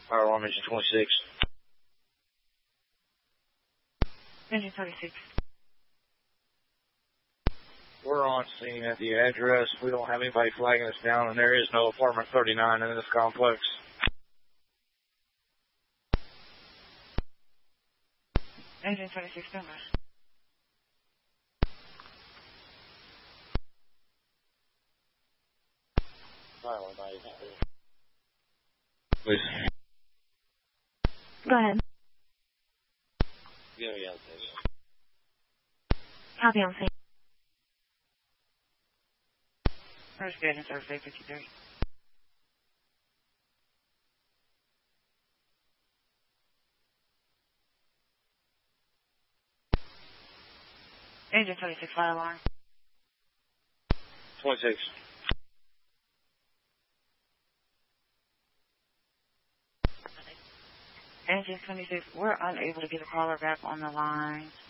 Fire alarm engine 26. Engine 26. We're on scene at the address. We don't have anybody flagging us down, and there is no apartment 39 in this complex. Engine 26, standby. Please. Go ahead. Yeah. Copy on scene. First good in service 853. Engine 26, fire alarm. 26. Engine 26, we're unable to get a caller back on the line.